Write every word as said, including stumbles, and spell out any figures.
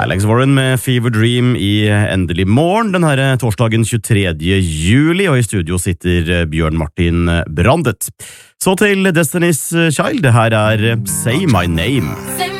Alex Warren med Fever Dream i Endelig morgen den her torsdagen tjuetredje juli, og i studio sitter Bjørn Martin Brandet. Så til Destiny's Child, det her er Say My Name.